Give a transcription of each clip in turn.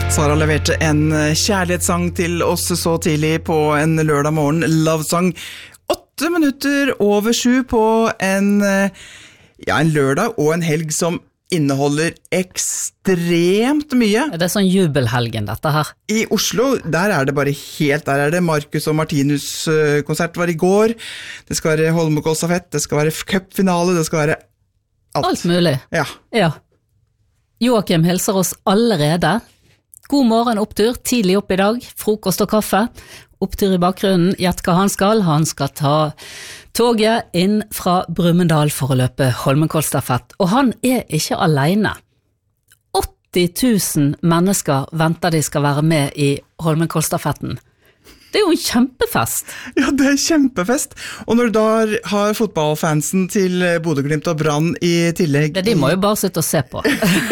Sara leverte en kjærlighetssang til oss så tidlig på en lørdag morgen, Love Song. 8 minutter over 7 på en lørdag og en helg som inneholder ekstremt mye. Det sånn jubelhelgen dette her. I Oslo, der det bare helt, der det Marcus og Martinus konsert var i går. Det skal være Holmenkollstafett, det skal være cupfinale, det skal være alt mulig. Ja. Joakim hilser oss allerede. God morgen, opptur, tidlig opp i dag, frokost og kaffe. Opptur i bakgrunnen, gjett hva han skal. Han skal ta toget inn fra Brumunddal for å løpe Holmenkollstafett. Og han ikke alene. 80 000 mennesker venter de skal være med i Holmenkollstafetten. Det jo en kjempefest. Ja, det kjempefest. Og når du da har fotballfansen til Bodø/Glimt og Brann i tillegg... De må jo bare sitte og se på.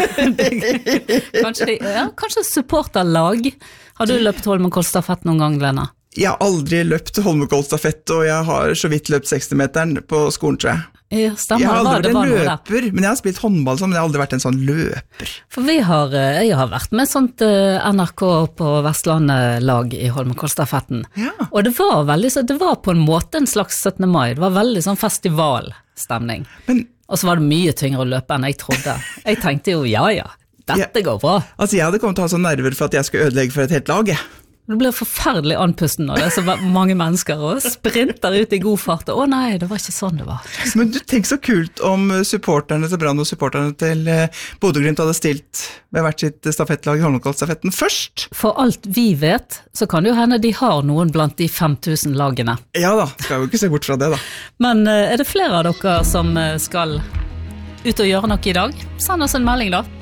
Kanskje supporterlag. Har du løpt Holmenkollstafett noen gang, Lena? Jeg har aldri løpt Holmenkollstafett, og jeg har så vidt løpt 60-meteren på skolen, tror jeg. Ja, stemmer. Jeg har aldri vært en løper, men jeg har spilt håndball, men jeg har aldri vært en sånn løper. For jeg har vært med sånt NRK på Vestlandet-lag i Holmenkollstafetten. Ja. Og det var på en måte en slags 17. mai. Det var veldig sånn festivalstemning. Og så var det mye tyngre å løpe enn jeg trodde. Jeg tenkte jo, dette går bra. Altså, jeg hadde kommet til å ha sånn nerver for at jeg skulle ødelegge for et helt lag, Det blir forferdelig anpusten når det så mange mennesker og sprinter ut i god fart. Å nei, det var ikke sånn det var. Men du, tenk så kult om supporterne til Brann og supporterne til Bodø/Glimt hadde stilt ved hvert sitt stafettlag i Holmenkollstafetten først. For alt vi vet, så kan det jo hende de har noen blant de 5000 lagene. Ja da, skal jo ikke se bort fra det da. Men det flere av dere som skal ut og gjøre noe i dag? Send oss en melding da.